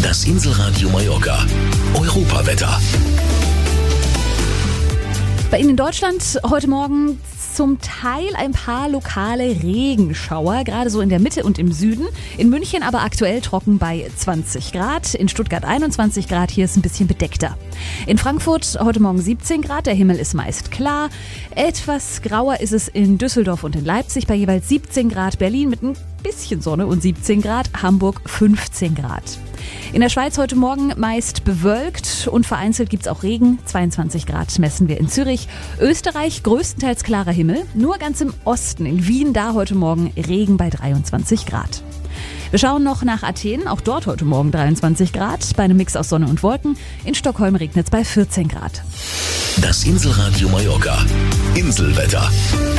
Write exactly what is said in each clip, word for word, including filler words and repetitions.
Das Inselradio Mallorca. Europawetter. Bei Ihnen in Deutschland heute Morgen zum Teil ein paar lokale Regenschauer, gerade so in der Mitte und im Süden. In München aber aktuell trocken bei zwanzig Grad, in Stuttgart einundzwanzig Grad, hier ist ein bisschen bedeckter. In Frankfurt heute Morgen siebzehn Grad, der Himmel ist meist klar. Etwas grauer ist es in Düsseldorf und in Leipzig bei jeweils siebzehn Grad, Berlin mit ein bisschen Sonne und siebzehn Grad, Hamburg fünfzehn Grad. In der Schweiz heute Morgen meist bewölkt und vereinzelt gibt es auch Regen. zweiundzwanzig Grad messen wir in Zürich. Österreich größtenteils klarer Himmel. Nur ganz im Osten, in Wien, da heute Morgen Regen bei dreiundzwanzig Grad. Wir schauen noch nach Athen. Auch dort heute Morgen dreiundzwanzig Grad. Bei einem Mix aus Sonne und Wolken. In Stockholm regnet es bei vierzehn Grad. Das Inselradio Mallorca. Inselwetter.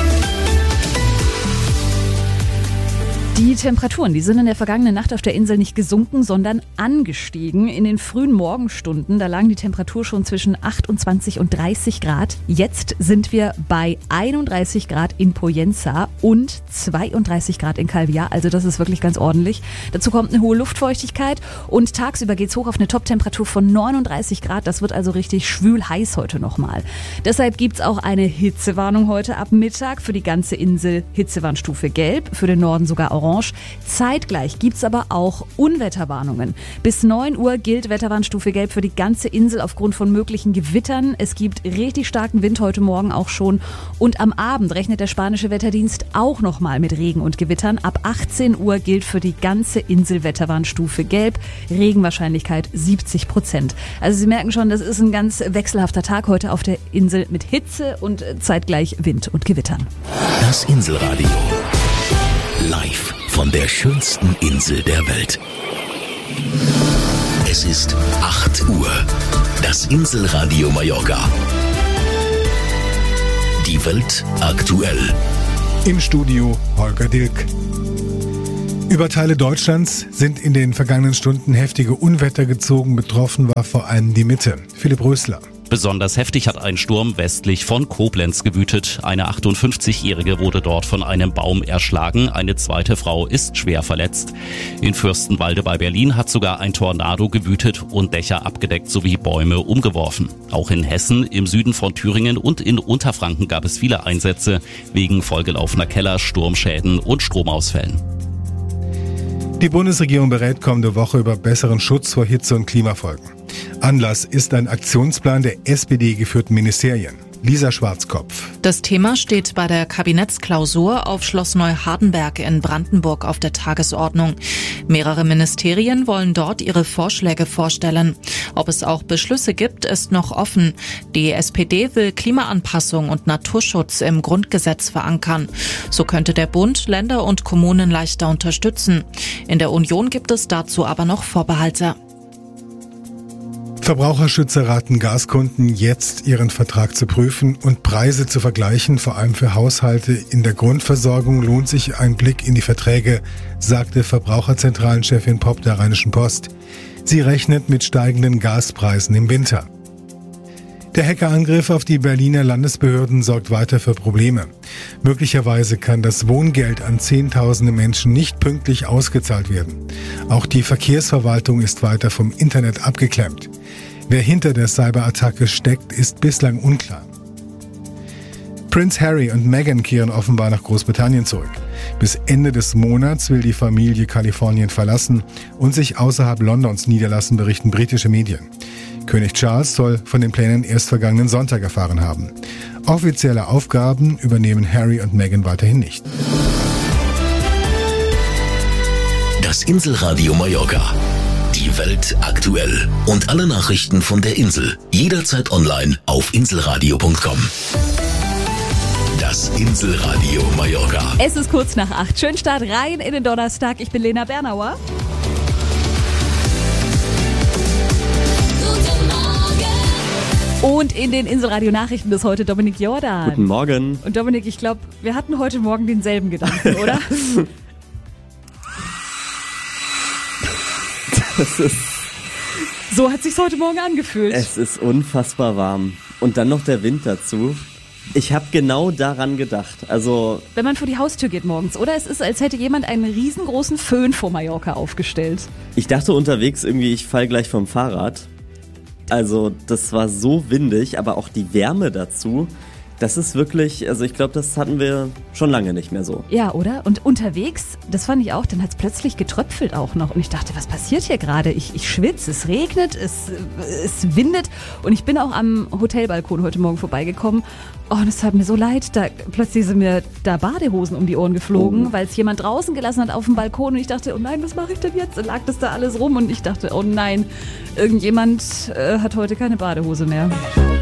Die Temperaturen, die sind in der vergangenen Nacht auf der Insel nicht gesunken, sondern angestiegen. In den frühen Morgenstunden, da lagen die Temperatur schon zwischen achtundzwanzig und dreißig Grad. Jetzt sind wir bei einunddreißig Grad in Poyenza und zweiunddreißig Grad in Calvia. Also das ist wirklich ganz ordentlich. Dazu kommt eine hohe Luftfeuchtigkeit und tagsüber geht's hoch auf eine Toptemperatur von neununddreißig Grad. Das wird also richtig schwül heiß heute nochmal. Deshalb gibt's auch eine Hitzewarnung heute ab Mittag für die ganze Insel. Hitzewarnstufe Gelb, für den Norden sogar Orange. Zeitgleich gibt's aber auch Unwetterwarnungen. Bis neun Uhr gilt Wetterwarnstufe Gelb für die ganze Insel aufgrund von möglichen Gewittern. Es gibt richtig starken Wind heute Morgen auch schon. Und am Abend rechnet der spanische Wetterdienst auch nochmal mit Regen und Gewittern. Ab achtzehn Uhr gilt für die ganze Insel Wetterwarnstufe Gelb. Regenwahrscheinlichkeit siebzig Prozent. Also Sie merken schon, das ist ein ganz wechselhafter Tag heute auf der Insel mit Hitze und zeitgleich Wind und Gewittern. Das Inselradio. Live von der schönsten Insel der Welt. Es ist acht Uhr. Das Inselradio Mallorca. Die Welt aktuell. Im Studio Holger Dilk. Über Teile Deutschlands sind in den vergangenen Stunden heftige Unwetter gezogen. Betroffen war vor allem die Mitte. Philipp Rösler. Besonders heftig hat ein Sturm westlich von Koblenz gewütet. Eine achtundfünfzigjährige wurde dort von einem Baum erschlagen. Eine zweite Frau ist schwer verletzt. In Fürstenwalde bei Berlin hat sogar ein Tornado gewütet und Dächer abgedeckt sowie Bäume umgeworfen. Auch in Hessen, im Süden von Thüringen und in Unterfranken gab es viele Einsätze wegen vollgelaufener Keller, Sturmschäden und Stromausfällen. Die Bundesregierung berät kommende Woche über besseren Schutz vor Hitze- und Klimafolgen. Anlass ist ein Aktionsplan der S P D-geführten Ministerien. Lisa Schwarzkopf. Das Thema steht bei der Kabinettsklausur auf Schloss Neuhardenberg in Brandenburg auf der Tagesordnung. Mehrere Ministerien wollen dort ihre Vorschläge vorstellen. Ob es auch Beschlüsse gibt, ist noch offen. Die S P D will Klimaanpassung und Naturschutz im Grundgesetz verankern. So könnte der Bund Länder und Kommunen leichter unterstützen. In der Union gibt es dazu aber noch Vorbehalte. Verbraucherschützer raten Gaskunden, jetzt ihren Vertrag zu prüfen und Preise zu vergleichen. Vor allem für Haushalte in der Grundversorgung lohnt sich ein Blick in die Verträge, sagte Verbraucherzentralenchefin Popp der Rheinischen Post. Sie rechnet mit steigenden Gaspreisen im Winter. Der Hackerangriff auf die Berliner Landesbehörden sorgt weiter für Probleme. Möglicherweise kann das Wohngeld an Zehntausende Menschen nicht pünktlich ausgezahlt werden. Auch die Verkehrsverwaltung ist weiter vom Internet abgeklemmt. Wer hinter der Cyberattacke steckt, ist bislang unklar. Prince Harry und Meghan kehren offenbar nach Großbritannien zurück. Bis Ende des Monats will die Familie Kalifornien verlassen und sich außerhalb Londons niederlassen, berichten britische Medien. König Charles soll von den Plänen erst vergangenen Sonntag erfahren haben. Offizielle Aufgaben übernehmen Harry und Meghan weiterhin nicht. Das Inselradio Mallorca. Die Welt aktuell. Und alle Nachrichten von der Insel. Jederzeit online auf inselradio punkt com. Das Inselradio Mallorca. Es ist kurz nach acht. Schönen Start rein in den Donnerstag. Ich bin Lena Bernauer. Und in den Inselradio-Nachrichten ist heute Dominik Jordan. Guten Morgen. Und Dominik, ich glaube, wir hatten heute Morgen denselben Gedanken, oder? Das ist, so hat sich's heute Morgen angefühlt. es ist unfassbar warm. Und dann noch der Wind dazu. Ich habe genau daran gedacht. Also Wenn man vor die Haustür geht morgens, oder? Es ist, als hätte jemand einen riesengroßen Föhn vor Mallorca aufgestellt. ich dachte unterwegs irgendwie, ich fall gleich vom Fahrrad. Also das war so windig, aber auch die Wärme dazu. Das ist wirklich, also ich glaube, das hatten wir schon lange nicht mehr so. Ja, oder? Und unterwegs, das fand ich auch, dann hat es plötzlich getröpfelt auch noch. Und ich dachte, was passiert hier gerade? Ich, ich schwitze, es regnet, es, es windet. Und ich bin auch am Hotelbalkon heute Morgen vorbeigekommen. Oh, und es hat mir so leid. Da, plötzlich sind mir da Badehosen um die Ohren geflogen, oh. weil es jemand draußen gelassen hat auf dem Balkon. Und ich dachte, oh nein, was mache ich denn jetzt? Dann lag das da alles rum. Und ich dachte, oh nein, irgendjemand äh, hat heute keine Badehose mehr.